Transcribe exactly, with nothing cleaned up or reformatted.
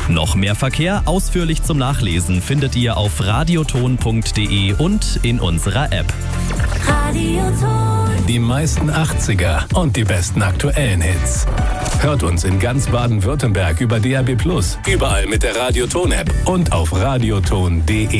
Noch mehr Verkehr ausführlich zum Nachlesen findet ihr auf radioton punkt de und in unserer App. Radioton. Die meisten achtziger und die besten aktuellen Hits. Hört uns in ganz Baden-Württemberg über D A B plus, überall mit der Radioton-App und auf radioton punkt de.